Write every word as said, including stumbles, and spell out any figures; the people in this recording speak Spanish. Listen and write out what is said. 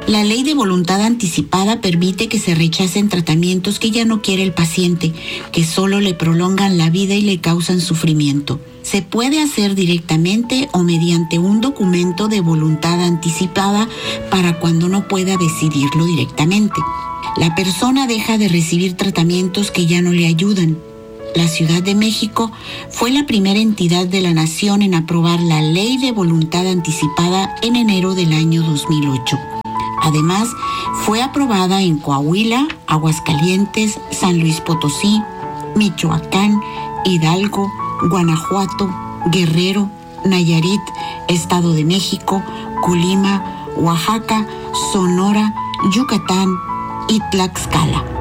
La ley de voluntad anticipada permite que se rechacen tratamientos que ya no quiere el paciente, que solo le prolongan la vida y le causan sufrimiento. Se puede hacer directamente o mediante un documento de voluntad anticipada para cuando no pueda decidirlo directamente. La persona deja de recibir tratamientos que ya no le ayudan. La Ciudad de México fue la primera entidad de la nación en aprobar la ley de voluntad anticipada en enero del año dos mil ocho. Además, fue aprobada en Coahuila, Aguascalientes, San Luis Potosí, Michoacán, Hidalgo, Guanajuato, Guerrero, Nayarit, Estado de México, Colima, Oaxaca, Sonora, Yucatán y Tlaxcala.